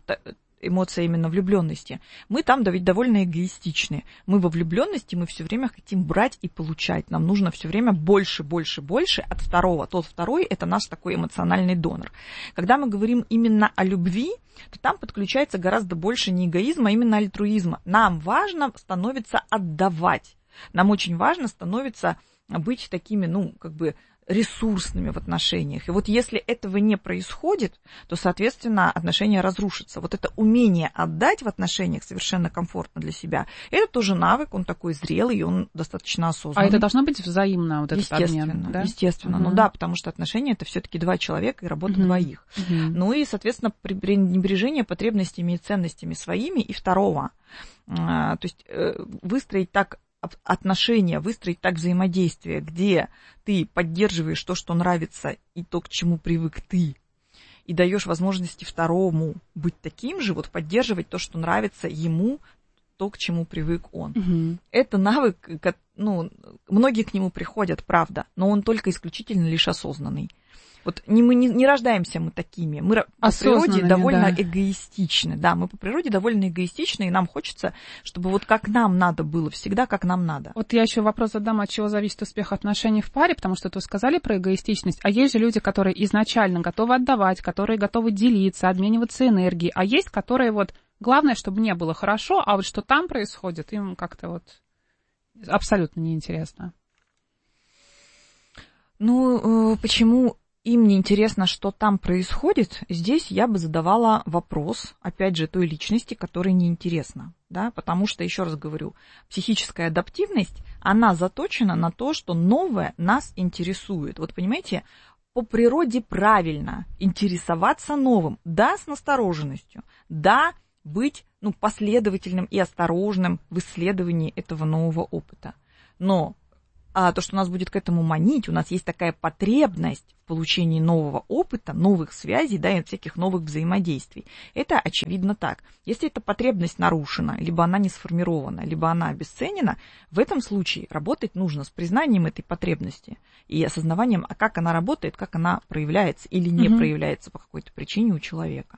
эмоция именно влюбленности, мы там ведь довольно эгоистичны. Мы во влюбленности, мы все время хотим брать и получать. Нам нужно все время больше от второго. Тот второй – это наш такой эмоциональный донор. Когда мы говорим именно о любви, то там подключается гораздо больше не эгоизма, а именно альтруизма. Нам важно становится отдавать. Нам очень важно становится быть такими, ну, как бы, ресурсными в отношениях. И вот если этого не происходит, то, соответственно, отношения разрушатся. Вот это умение отдать в отношениях совершенно комфортно для себя, это тоже навык, он такой зрелый, и он достаточно осознанный. А это должно быть взаимно, вот этот обмен, да? Естественно. Ну да, потому что отношения – это все-таки два человека и работа двоих. Ну и, соответственно, пренебрежение потребностями и ценностями своими и второго. То есть выстроить так отношения, выстроить так взаимодействие, где ты поддерживаешь то, что нравится, и то, к чему привык ты, и даешь возможности второму быть таким же, вот поддерживать то, что нравится ему, то, к чему привык он. Это навык, ну, многие к нему приходят, правда, но он только исключительно лишь осознанный. Вот мы не рождаемся мы такими, мы по природе довольно эгоистичны. Да, мы по природе довольно эгоистичны, и нам хочется, чтобы вот как нам надо было, всегда как нам надо. Вот я еще вопрос задам, от чего зависит успех отношений в паре, потому что вы сказали про эгоистичность, а есть же люди, которые изначально готовы отдавать, которые готовы делиться, обмениваться энергией, а есть, которые вот Главное, чтобы мне было хорошо, а вот что там происходит, им как-то вот абсолютно неинтересно. Ну, почему им не интересно, что там происходит? Здесь я бы задавала вопрос, опять же, той личности, которой неинтересно. Да? Потому что, еще раз говорю, психическая адаптивность, она заточена на то, что новое нас интересует. Вот понимаете, по природе правильно интересоваться новым. Да, с настороженностью. Да, быть последовательным и осторожным в исследовании этого нового опыта. Но то, что нас будет к этому манить, у нас есть такая потребность в получении нового опыта, новых связей, да, и всяких новых взаимодействий. Это очевидно так. Если эта потребность нарушена, либо она не сформирована, либо она обесценена, в этом случае работать нужно с признанием этой потребности и осознаванием, а как она работает, как она проявляется или не проявляется по какой-то причине у человека.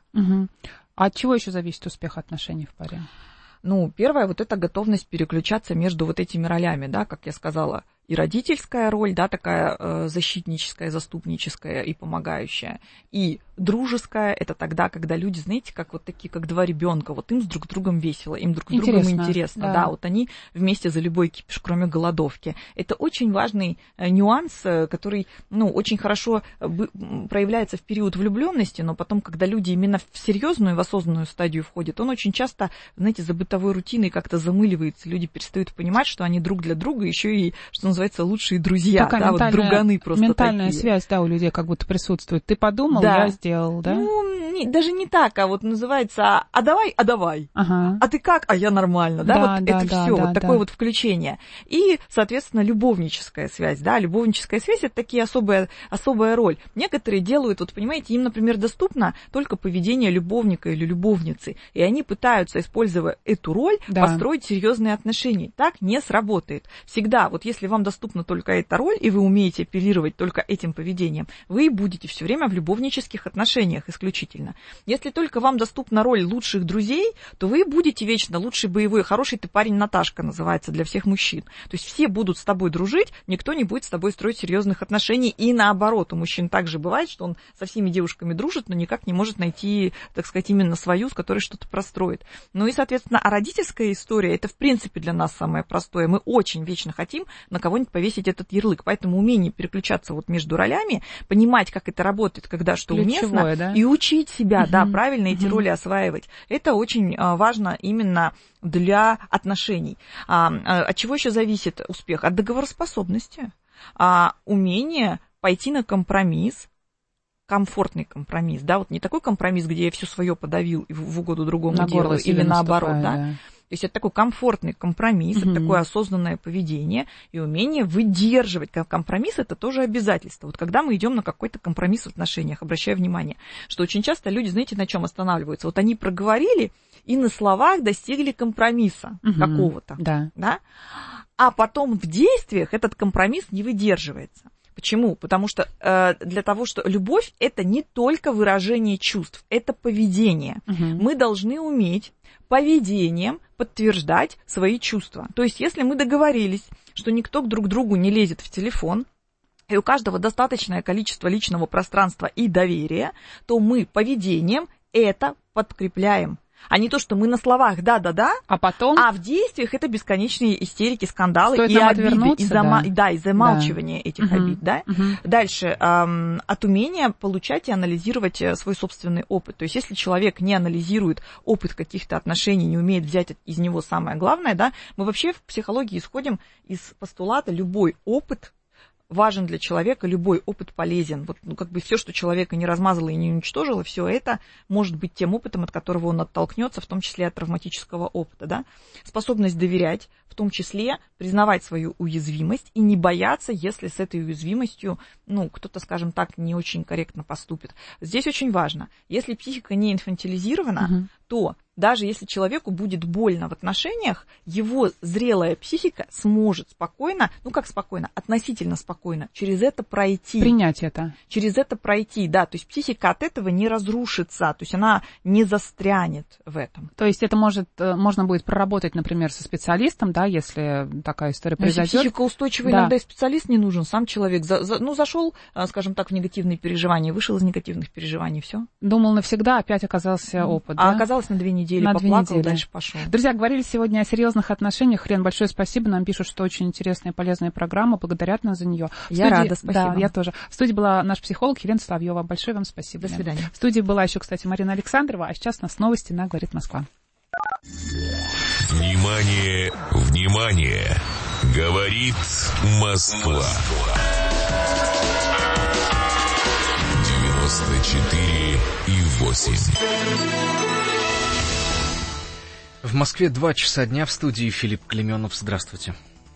А от чего еще зависит успех отношений в паре? Ну, первое, вот это готовность переключаться между вот этими ролями, да, как я сказала, и родительская роль, да, такая защитническая, заступническая и помогающая, и дружеская, это тогда, когда люди, знаете, как вот такие, как два ребенка, вот им с друг другом весело, им друг с другом интересно, да, вот они вместе за любой кипиш, кроме голодовки. Это очень важный нюанс, который, очень хорошо проявляется в период влюбленности, но потом, когда люди именно в серьезную, в осознанную стадию входят, он очень часто, знаете, за бытовой рутиной как-то замыливается, люди перестают понимать, что они друг для друга еще и, что называется, лучшие друзья, такая да, вот друганы просто ментальная такие. Связь, да, у людей как будто присутствует. Ты подумал, да. Я сделал, да? Даже не так, а вот называется «а давай». Ага. А ты как? А я нормально, да, вот это все, вот такое да. вот включение. И, соответственно, любовническая связь, да, любовническая связь — это такие особая роль. Некоторые делают, вот понимаете, им, например, доступно только поведение любовника или любовницы, и они пытаются, используя эту роль, построить серьезные отношения. Так не сработает. Всегда, вот если вам доступна только эта роль, и вы умеете оперировать только этим поведением, вы будете все время в любовнических отношениях исключительно. Если только вам доступна роль лучших друзей, то вы будете вечно лучший боевой, хороший ты парень Наташка называется для всех мужчин. То есть все будут с тобой дружить, никто не будет с тобой строить серьезных отношений, и наоборот, у мужчин также бывает, что он со всеми девушками дружит, но никак не может найти, так сказать, именно свою, с которой что-то простроит. Ну и, соответственно, родительская история, это в принципе для нас самое простое. Мы очень вечно хотим на кого-нибудь повесить этот ярлык, поэтому умение переключаться вот между ролями, понимать, как это работает, когда что уместно, да? И учить себя, да, правильно эти роли осваивать, это очень важно именно для отношений. От чего еще зависит успех? От договороспособности, умение пойти на компромисс, комфортный компромисс, да, вот не такой компромисс, где я все свое подавил и в угоду другому делаю, или наоборот, да. То есть это такой комфортный компромисс, это такое осознанное поведение и умение выдерживать. Компромисс — это тоже обязательство. Вот когда мы идем на какой-то компромисс в отношениях, обращаю внимание, что очень часто люди, знаете, на чем останавливаются? Вот они проговорили и на словах достигли компромисса какого-то, да? А потом в действиях этот компромисс не выдерживается. Почему? Потому что для того, что любовь — это не только выражение чувств, это поведение. Мы должны уметь поведением подтверждать свои чувства. То есть, если мы договорились, что никто друг к другу не лезет в телефон, и у каждого достаточное количество личного пространства и доверия, то мы поведением это подкрепляем. А не то, что мы на словах «да-да-да», а в действиях это бесконечные истерики, скандалы и обиды, и замалчивание этих обид. Да? Дальше, от умения получать и анализировать свой собственный опыт. То есть, если человек не анализирует опыт каких-то отношений, не умеет взять из него самое главное, да, мы вообще в психологии исходим из постулата «любой опыт важен для человека, любой опыт полезен. Вот, все, что человека не размазало и не уничтожило, все это может быть тем опытом, от которого он оттолкнется, в том числе от травматического опыта. Да? Способность доверять, в том числе признавать свою уязвимость и не бояться, если с этой уязвимостью, кто-то, скажем так, не очень корректно поступит. Здесь очень важно, если психика не инфантилизирована, то даже если человеку будет больно в отношениях, его зрелая психика сможет спокойно, относительно спокойно, через это пройти. Принять это. Через это пройти, да. То есть психика от этого не разрушится, то есть она не застрянет в этом. То есть это можно будет проработать, например, со специалистом, да, если такая история произойдет. Если психика устойчивая, иногда и специалист не нужен, сам человек зашел, скажем так, в негативные переживания, вышел из негативных переживаний, все. Думал навсегда, опять оказался опыт, да? А оказалось на 2 недели. недели на поплакал, 2 недели. дальше пошел. Друзья, говорили сегодня о серьезных отношениях. Лен, большое спасибо. Нам пишут, что очень интересная и полезная программа. Благодарят нас за нее. Я рада, спасибо. Да, я тоже. В студии была наш психолог Елена Соловьева. Большое вам спасибо. До свидания. В студии была еще, кстати, Марина Александрова, а сейчас у нас новости на «Говорит Москва». Внимание, внимание! Говорит Москва. 94,8. В Москве 2 часа дня, в студии Филипп Клеменов. Здравствуйте.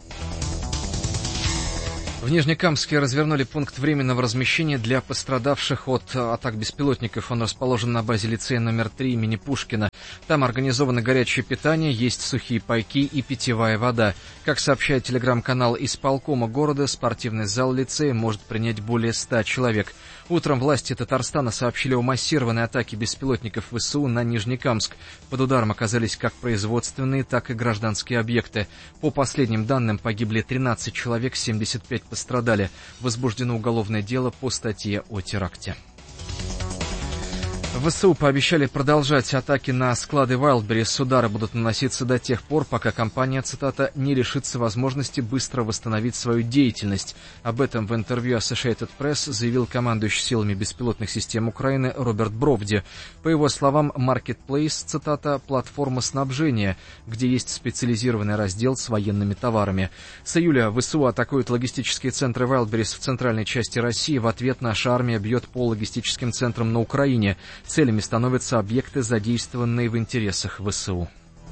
В Нижнекамске развернули пункт временного размещения для пострадавших от атак беспилотников. Он расположен на базе лицея номер 3 имени Пушкина. Там организовано горячее питание, есть сухие пайки и питьевая вода. Как сообщает телеграм-канал исполкома города, спортивный зал лицея может принять более 100 человек. Утром власти Татарстана сообщили о массированной атаке беспилотников ВСУ на Нижнекамск. Под ударом оказались как производственные, так и гражданские объекты. По последним данным, погибли 13 человек, 75 пострадали. Возбуждено уголовное дело по статье о теракте. ВСУ пообещали продолжать атаки на склады Wildberries. Удары будут наноситься до тех пор, пока компания, цитата, «не лишится возможности быстро восстановить свою деятельность». Об этом в интервью Associated Press заявил командующий силами беспилотных систем Украины Роберт Бровди. По его словам, Marketplace, цитата, «платформа снабжения, где есть специализированный раздел с военными товарами». С июля ВСУ атакуют логистические центры Wildberries в центральной части России. В ответ наша армия бьет по логистическим центрам на Украине. Целями становятся объекты, задействованные в интересах ВСУ.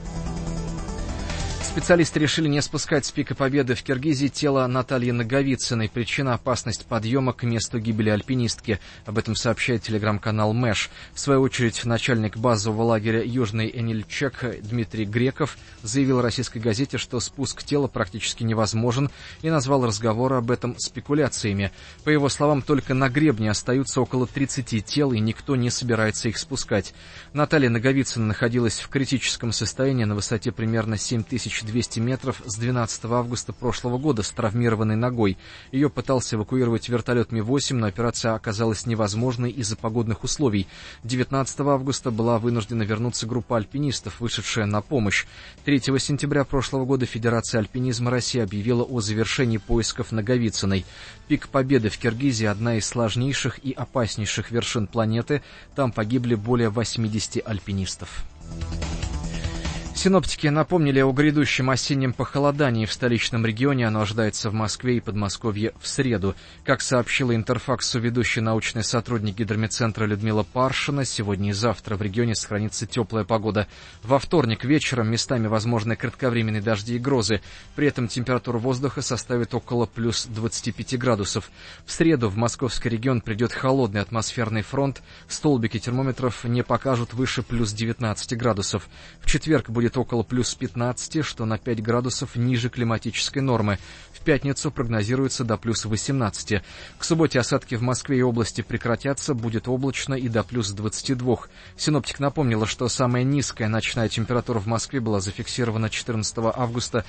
Специалисты решили не спускать с пика Победы в Киргизии тело Натальи Наговицыной. Причина — опасность подъема к месту гибели альпинистки. Об этом сообщает телеграм-канал Мэш. В свою очередь, начальник базового лагеря Южный Энильчек Дмитрий Греков заявил российской газете, что спуск тела практически невозможен, и назвал разговоры об этом спекуляциями. По его словам, только на гребне остаются около 30 тел, и никто не собирается их спускать. Наталья Наговицына находилась в критическом состоянии на высоте примерно 7200 метров с 12 августа прошлого года с травмированной ногой. Ее пытался эвакуировать вертолет Ми-8, но операция оказалась невозможной из-за погодных условий. 19 августа была вынуждена вернуться группа альпинистов, вышедшая на помощь. 3 сентября прошлого года Федерация альпинизма России объявила о завершении поисков Наговицыной. Пик Победы в Киргизии — одна из сложнейших и опаснейших вершин планеты. Там погибли более 80 альпинистов. Синоптики напомнили о грядущем осеннем похолодании в столичном регионе. Оно ожидается в Москве и Подмосковье в среду. Как сообщила Интерфаксу ведущий научный сотрудник гидрометцентра Людмила Паршина, сегодня и завтра в регионе сохранится теплая погода. Во вторник вечером местами возможны кратковременные дожди и грозы. При этом температура воздуха составит около плюс 25 градусов. В среду в московский регион придет холодный атмосферный фронт. Столбики термометров не покажут выше плюс 19 градусов. В четверг будет около плюс 15, что на 5 градусов ниже климатической нормы. В пятницу прогнозируется до плюс 18. К субботе осадки в Москве и области прекратятся, будет облачно и до плюс 22. Синоптик напомнила, что самая низкая ночная температура в Москве была зафиксирована 14 августа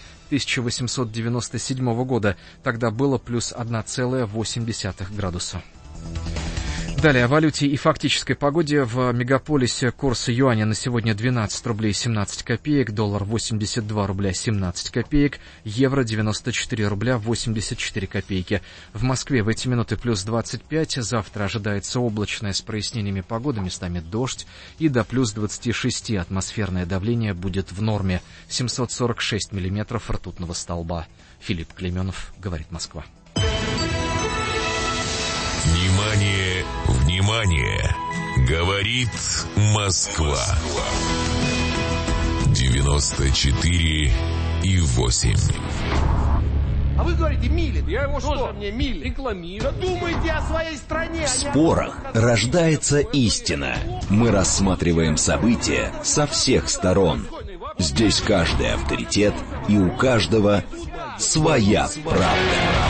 1897 года. Тогда было плюс 1,8 градуса. Далее о валюте и фактической погоде. В мегаполисе курс юаня на сегодня 12 рублей 17 копеек, доллар 82 рубля 17 копеек, евро 94 рубля 84 копейки. В Москве в эти минуты плюс 25, завтра ожидается облачная с прояснениями погоды, местами дождь, и до плюс 26 атмосферное давление будет в норме. 746 миллиметров ртутного столба. Филипп Клеменов, говорит Москва. Внимание, внимание! Говорит Москва. 94,8. А вы говорите, милит. Я его что? Мне милит. Рекламирую. Да думайте о своей стране. В спорах рождается истина. Мы рассматриваем события со всех сторон. Здесь каждый авторитет, и у каждого своя правда.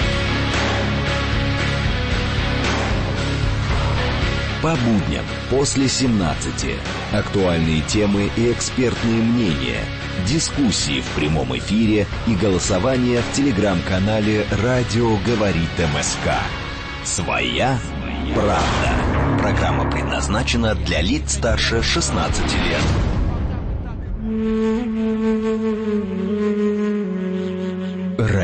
По будням после 17. Актуальные темы и экспертные мнения. Дискуссии в прямом эфире и голосование в телеграм-канале «Радио говорит МСК». Своя правда. Программа предназначена для лиц старше 16 лет.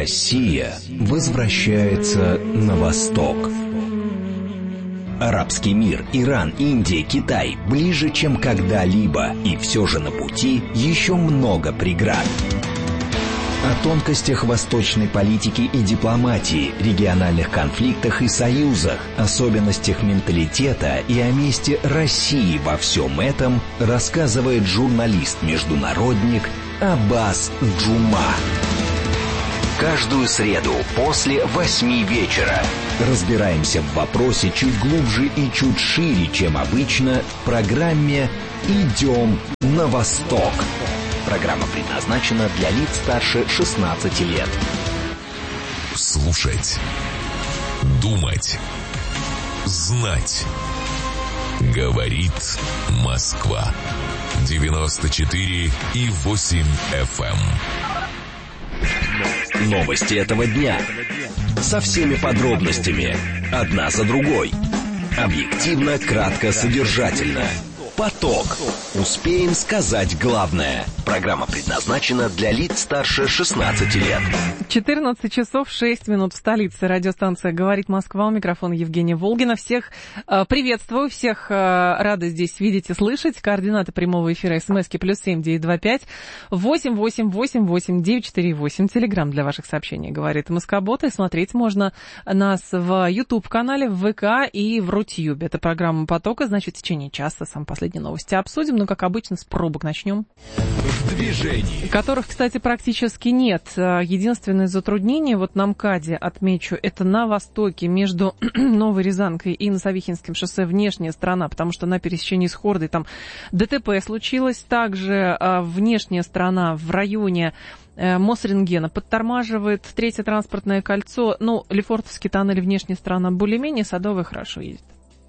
Россия возвращается на восток. Арабский мир, Иран, Индия, Китай ближе, чем когда-либо, и все же на пути еще много преград. О тонкостях восточной политики и дипломатии, региональных конфликтах и союзах, особенностях менталитета и о месте России во всем этом рассказывает журналист-международник Аббас Джума. Каждую среду после 8 вечера разбираемся в вопросе чуть глубже и чуть шире, чем обычно, в программе «Идем на восток». Программа предназначена для лиц старше 16 лет. Слушать, думать, знать. Говорит Москва. 94,8 FM. Новости этого дня. Со всеми подробностями. Одна за другой. Объективно, кратко, содержательно. Поток. Успеем сказать главное. Программа предназначена для лиц старше 16 лет. 14 часов 6 минут в столице. Радиостанция «Говорит Москва». У микрофона Евгения Волгина. Всех приветствую, всех рада здесь видеть и слышать. Координаты прямого эфира СМСки +7 925 888 8948. Телеграм для ваших сообщений «Говорит Москобот». И смотреть можно нас в YouTube-канале, в ВК и в Рутьюбе. Это программа «Потока». Значит, в течение часа сам последние новости обсудим. Но, как обычно, с пробок начнем. В движении. Которых, кстати, практически нет. Единственное затруднение, вот на МКАДе отмечу, это на востоке между Новой Рязанкой и Носовихинским шоссе внешняя сторона, потому что на пересечении с Хордой там ДТП случилось. Также внешняя сторона в районе Мосрентгена подтормаживает. Третье транспортное кольцо, ну, Лефортовский тоннель, внешняя сторона более-менее, Садовая хорошо ездит.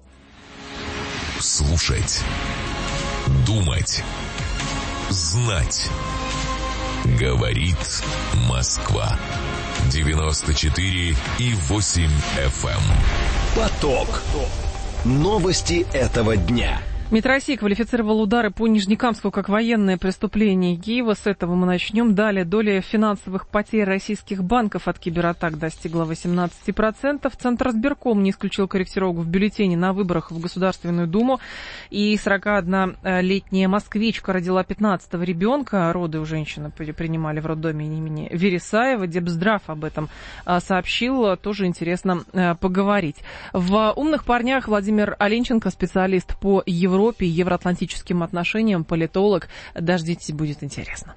Слушать, думать, знать. Говорит Москва. 94,8 FM. Поток. Новости этого дня. МИД России квалифицировал удары по Нижнекамску как военное преступление Киева. С этого мы начнем. Далее, доля финансовых потерь российских банков от кибератак достигла 18%. Центрразбирком не исключил корректировку в бюллетене на выборах в Государственную Думу. И 41-летняя москвичка родила 15-го ребенка. Роды у женщины принимали в роддоме имени Вересаева. Депздрав об этом сообщил. Тоже интересно поговорить. В «Умных парнях» Владимир Оленченко, специалист по Европе и евроатлантическим отношениям, политолог. Дождитесь, будет интересно.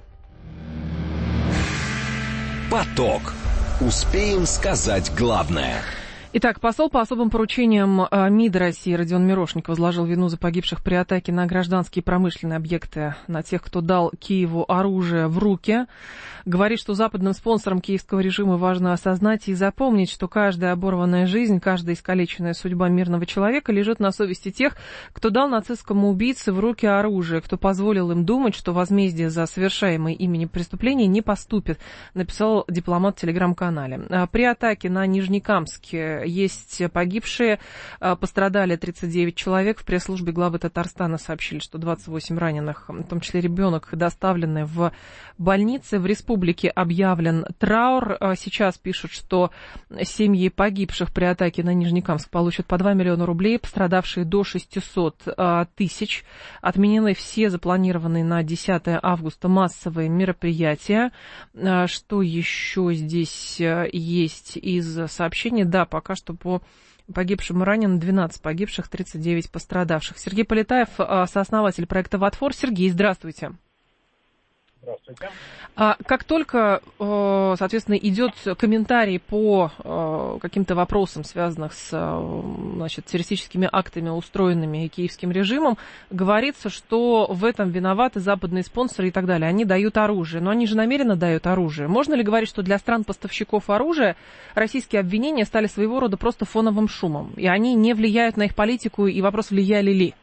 Поток. Успеем сказать главное. Итак, посол по особым поручениям МИД России Родион Мирошник возложил вину за погибших при атаке на гражданские и промышленные объекты, на тех, кто дал Киеву оружие в руки. Говорит, что западным спонсорам киевского режима важно осознать и запомнить, что каждая оборванная жизнь, каждая искалеченная судьба мирного человека лежит на совести тех, кто дал нацистскому убийце в руки оружие, кто позволил им думать, что возмездие за совершаемые ими преступления не поступит, написал дипломат в телеграм-канале. При атаке на Нижнекамске есть погибшие, пострадали 39 человек. В пресс-службе главы Татарстана сообщили, что 28 раненых, в том числе ребенок, доставлены в больницы. В республике объявлен траур. Сейчас пишут, что семьи погибших при атаке на Нижнекамск получат по 2 миллиона рублей, пострадавшие до 600 тысяч. Отменены все запланированные на 10 августа массовые мероприятия. Что еще здесь есть из сообщений? Да, пока что по погибшим и раненым 12 погибших, 39 пострадавших. Сергей Полетаев, сооснователь проекта «Ватфор». Сергей, здравствуйте. Здравствуйте. Как только, соответственно, идет комментарий по каким-то вопросам, связанным с, значит, террористическими актами, устроенными киевским режимом, говорится, что в этом виноваты западные спонсоры и так далее. Они дают оружие, но они же намеренно дают оружие. Можно ли говорить, что для стран-поставщиков оружия российские обвинения стали своего рода просто фоновым шумом, и они не влияют на их политику, и вопрос, влияли ли?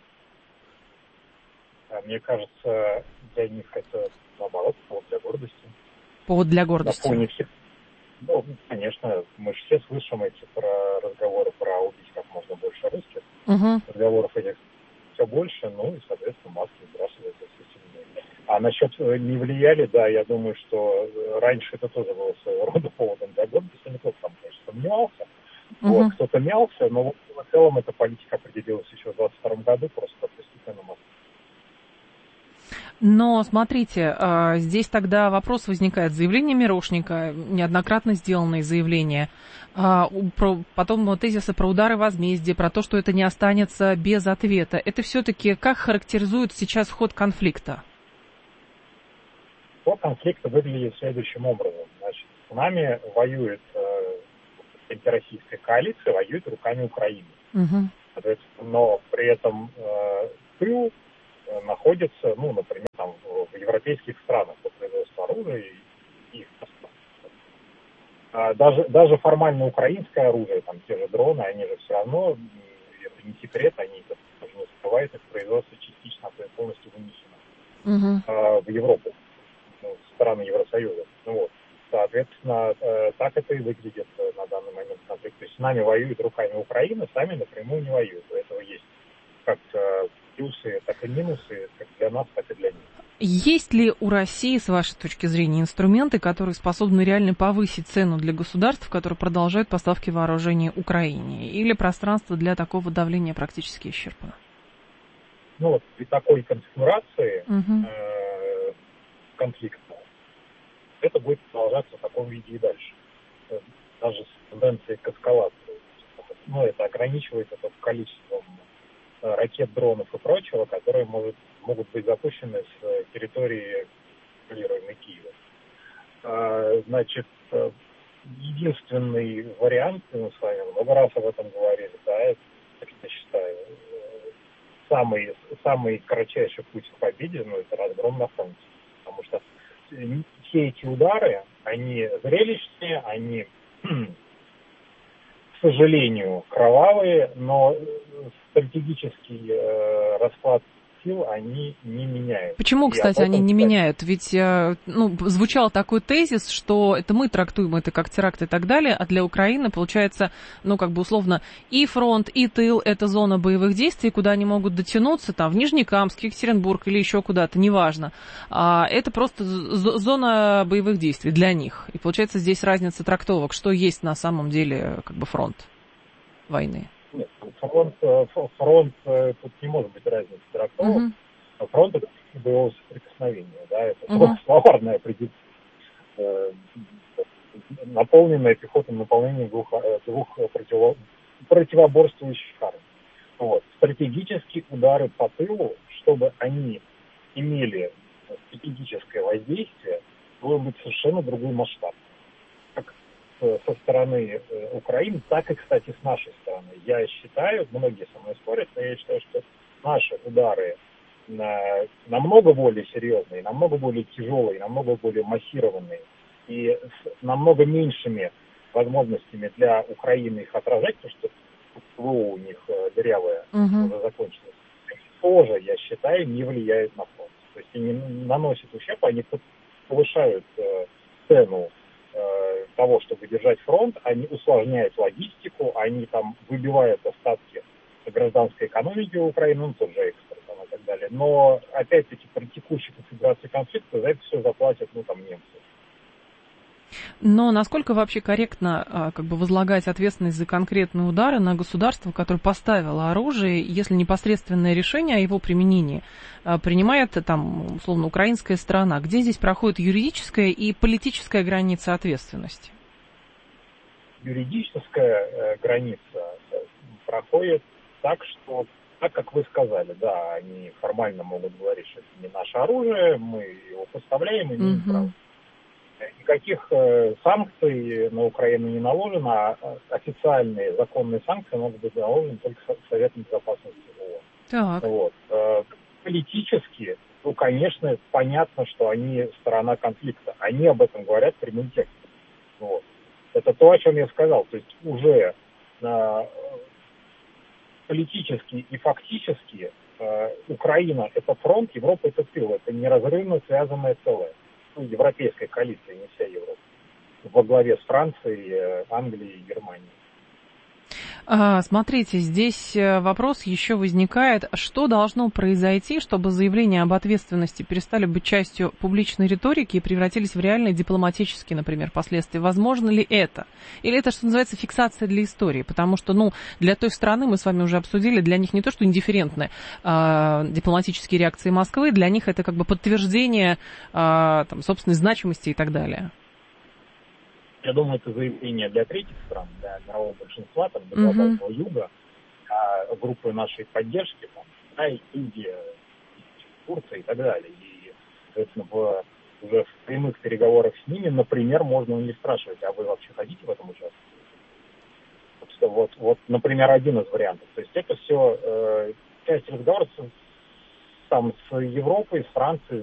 Мне кажется, для них это, наоборот, повод для гордости. Повод для гордости. На фоне всех. Ну, конечно, мы же все слышим эти разговоры про убить как можно больше русских. Разговоров этих все больше, ну и, соответственно, маски сбрасываются все сильнее. А насчет не влияли, да, я думаю, что раньше это тоже было своего рода поводом для гордости. Никто там, конечно, сомневался. Вот, кто-то мялся, но в целом эта политика определилась еще в 2022 году, просто постепенно. Но, смотрите, здесь тогда вопрос возникает. Заявление Мирошника, неоднократно сделанные заявления, потом тезисы про удары возмездия, про то, что это не останется без ответа. Это все-таки как характеризует сейчас ход конфликта? Ход конфликта выглядит следующим образом. Значит, с нами воюет антироссийская коалиция, воюет руками Украины. Соответственно, но при этом тыл находится, ну, например, там, в европейских странах по производству оружия и их поставок. Даже формально украинское оружие, там те же дроны, они же все равно, это не секрет, они это не скрывают, их производство частично полностью вынесено в Европу, в страны Евросоюза. Ну, вот. Соответственно, так это и выглядит на данный момент конфликт. То есть с нами воюют руками Украины, сами напрямую не воюют. У этого есть как плюсы, так и минусы, как для нас, так и для них. Есть ли у России, с вашей точки зрения, инструменты, которые способны реально повысить цену для государств, которые продолжают поставки вооружений Украине? Или пространство для такого давления практически исчерпано? Ну вот при такой конфигурации конфликта это будет продолжаться в таком виде и дальше. Даже с тенденцией к эскалации. Ну, это ограничивается только количеством ракет, дронов и прочего, которые могут быть запущены с территории контролируемой Киева. Значит, единственный вариант, мы с вами много раз об этом говорили, да, это, как я считаю, самый кратчайший путь к победе, ну, это разгром на фронте. Потому что все эти удары, они зрелищные, они, к сожалению, кровавые, но стратегический расклад сил они не меняют. Почему, кстати, они не меняют? Ведь звучал такой тезис, что это мы трактуем это как теракт и так далее, а для Украины, получается, условно, и фронт, и тыл — это зона боевых действий, куда они могут дотянуться, там, в Нижнекамск, Екатеринбург или еще куда-то, неважно. Это просто зона боевых действий для них. И получается здесь разница трактовок, что есть на самом деле фронт войны. Нет, фронт тут не может быть разницы трактовок. Фронт — это боевого соприкосновения, да, это словарное определение, наполненное пехотным наполнением двух противоборствующих армий. Вот. Стратегические удары по тылу, чтобы они имели стратегическое воздействие, должен быть совершенно другой масштаб. Со стороны Украины, так и, кстати, с нашей стороны. Я считаю, многие со мной спорят, но я считаю, что наши удары намного более серьезные, намного более тяжелые, намного более массированные и с намного меньшими возможностями для Украины их отражать, потому что ПВО у них дырявое уже закончилось, тоже, я считаю, не влияют на фронт. То есть они наносят ущерб, они повышают цену того, чтобы держать фронт, они усложняют логистику, они там выбивают остатки гражданской экономики Украины, ну, тот же экспорт и так далее. Но, опять-таки, при текущей конфигурации конфликта за это все заплатят, немцы. Но насколько вообще корректно возлагать ответственность за конкретные удары на государство, которое поставило оружие, если непосредственное решение о его применении принимает, условно, украинская сторона? Где здесь проходит юридическая и политическая граница ответственности? Юридическая граница проходит так, что, так как вы сказали, да, они формально могут говорить, что это не наше оружие, мы его поставляем и не имеем права. Никаких санкций на Украину не наложено, а официальные законные санкции могут быть наложены только Советом Безопасности ООН. Так. Вот. Политически, конечно, понятно, что они сторона конфликта. Они об этом говорят прямым текстом. Вот. Это то, о чем я сказал. То есть уже политически и фактически Украина – это фронт, Европа – это тыл. Это неразрывно связанное целое. Европейская коалиция, не вся Европа. Во главе с Францией, Англией и Германией. Смотрите, здесь вопрос еще возникает, что должно произойти, чтобы заявления об ответственности перестали быть частью публичной риторики и превратились в реальные дипломатические, например, последствия. Возможно ли это? Или это, что называется, фиксация для истории? Потому что, для той страны, мы с вами уже обсудили, для них не то, что индифферентны дипломатические реакции Москвы, для них это как бы подтверждение собственной значимости и так далее. Я думаю, это заявление для третьих стран, для мирового большинства, для глобального юга, группы нашей поддержки, Китай, Индия, Турция и так далее. И, соответственно, уже в прямых переговорах с ними, например, можно у них спрашивать, а вы вообще хотите в этом участвовать? Вот, например, один из вариантов. То есть это все часть разговора с Европой, с Францией,